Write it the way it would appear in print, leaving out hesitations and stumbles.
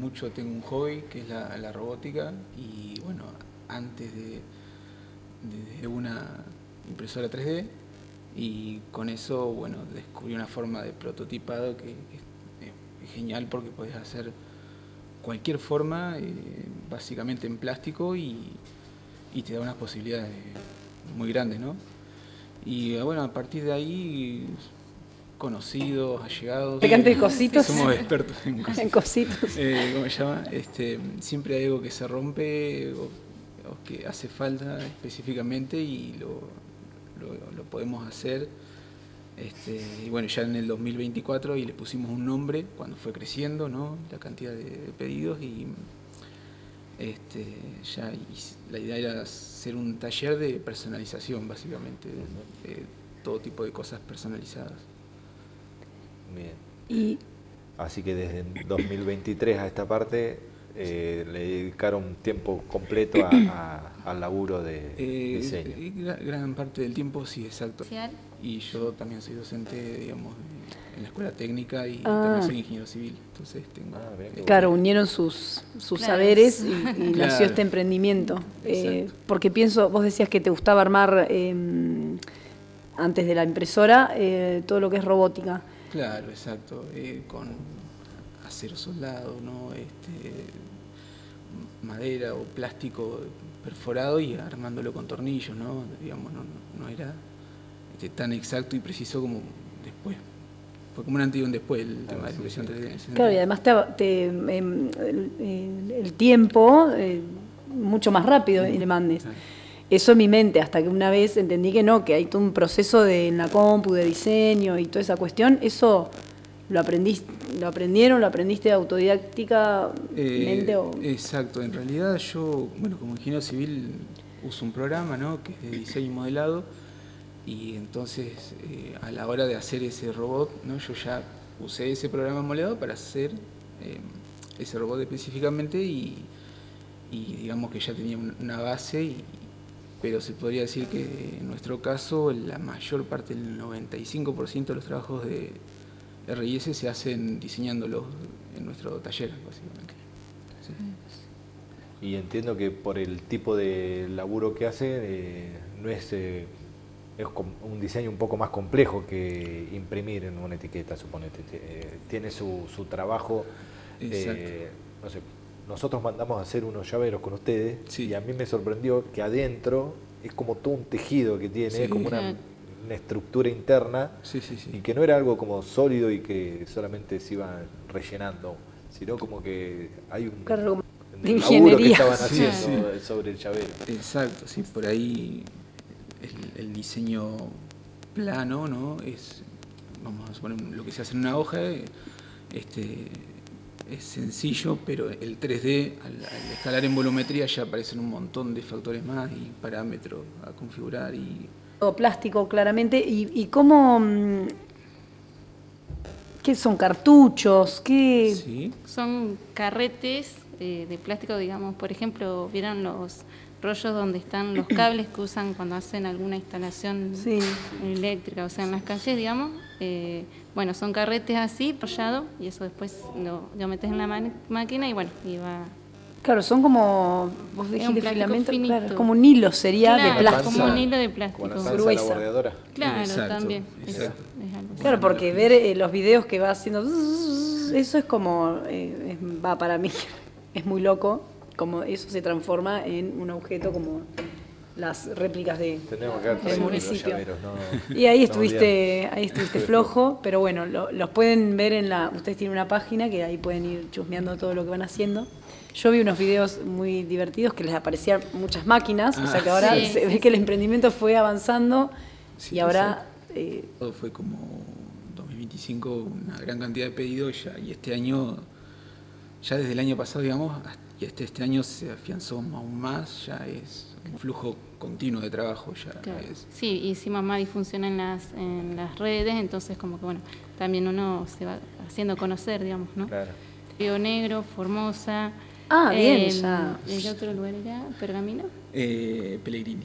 mucho tengo un hobby que es la robótica y bueno, antes de una impresora 3D y con eso, bueno, descubrí una forma de prototipado que es genial porque podés hacer cualquier forma, básicamente en plástico y te da unas posibilidades muy grandes, ¿no? Y bueno, a partir de ahí, conocidos, allegados, Picante de cositos. somos expertos en cositos. En cositos. ¿Cómo se llama? Siempre hay algo que se rompe o que hace falta específicamente y lo podemos hacer. Y bueno, ya en el 2024 y le pusimos un nombre cuando fue creciendo, ¿no? La cantidad de pedidos y la idea era hacer un taller de personalización, básicamente, de todo tipo de cosas personalizadas. Bien. Así que desde 2023 a esta parte le dedicaron tiempo completo al laburo de diseño. Gran parte del tiempo, sí, exacto. Y yo también soy docente, digamos, en la escuela técnica y también soy ingeniero civil. Entonces tengo... Claro, unieron sus saberes y nació este emprendimiento. Porque vos decías que te gustaba armar, antes de la impresora, todo lo que es robótica. Claro, exacto. Con acero soldado, ¿no? Madera o plástico perforado y armándolo con tornillos, ¿no? Digamos, no era tan exacto y preciso como después. Fue como un antes y un después el tema de la impresión 3D. Claro, y además el tiempo mucho más rápido y le mandes. Eso en mi mente, hasta que una vez entendí que no, que hay todo un proceso en la compu, de diseño y toda esa cuestión. Eso lo aprendiste autodidácticamente. Exacto, en realidad yo, bueno, como ingeniero civil uso un programa, ¿no? Que es de diseño y modelado. Y entonces, a la hora de hacer ese robot, ¿no? Yo ya usé ese programa modelado para hacer ese robot específicamente y digamos que ya tenía una base, pero se podría decir que en nuestro caso la mayor parte, el 95% de los trabajos de RIS se hacen diseñándolos en nuestro taller, básicamente. Sí. Y entiendo que por el tipo de laburo que hace, no es un diseño un poco más complejo que imprimir en una etiqueta, suponete. Tiene su trabajo. No sé, nosotros mandamos a hacer unos llaveros con ustedes, sí, y a mí me sorprendió que adentro es como todo un tejido que tiene, sí, como una estructura interna, sí, y que no era algo como sólido y que solamente se iba rellenando, sino como que hay un laburo que estaban haciendo sobre el llavero. Exacto, sí, por ahí el diseño plano, ¿no? Es, vamos a suponer, lo que se hace en una hoja, es sencillo, pero el 3D, al escalar en volumetría, ya aparecen un montón de factores más y parámetros a configurar. Todo plástico, claramente. ¿Y cómo? ¿Qué son? ¿Cartuchos? ¿Qué? Sí. Son carretes de plástico, digamos. Por ejemplo, ¿vieron los rollos donde están los cables que usan cuando hacen alguna instalación eléctrica? O sea, en las calles, digamos. Bueno, son carretes así, enrollados, y eso después lo metes en la máquina y bueno, y va... Claro, son como, vos dijiste, filamento, claro, como un hilo sería, claro, de plástico. Como un hilo de plástico. Como la gruesa. Claro, exacto, también. Exacto. Es algo claro, así. Porque ver los videos que va haciendo, eso es como, va para mí, es muy loco, como eso se transforma en un objeto como las réplicas del municipio. Llaveros, no, y ahí estuviste flojo, pero bueno, los pueden ver ustedes tienen una página que ahí pueden ir chusmeando todo lo que van haciendo. Yo vi unos videos muy divertidos que les aparecían muchas máquinas, o sea que ahora se ve que el emprendimiento fue avanzando y ahora... Todo fue como 2025, una gran cantidad de pedidos y este año, ya desde el año pasado, digamos, y este año se afianzó aún más, ya es un flujo continuo de trabajo. Sí, hicimos más difusión en las redes, entonces como que bueno, también uno se va haciendo conocer, digamos, ¿no? Claro. Río Negro, Formosa. Bien, ya. ¿El otro lugar era Pergamino? Pellegrini.